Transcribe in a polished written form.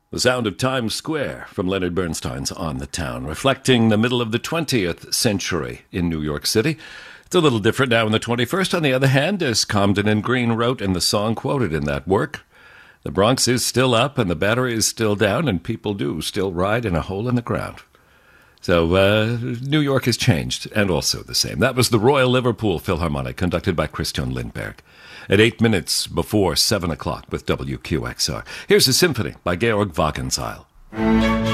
The sound of Times Square from Leonard Bernstein's On the Town, reflecting the middle of the 20th century in New York City. It's a little different now in the 21st, on the other hand, as Comden and Green wrote in the song quoted in that work. The Bronx is still up and the Battery is still down, and people do still ride in a hole in the ground. So New York has changed, and also the same. That was the Royal Liverpool Philharmonic, conducted by Christian Lindberg, at 8 minutes before 7 o'clock with WQXR. Here's a symphony by Georg Wagenseil.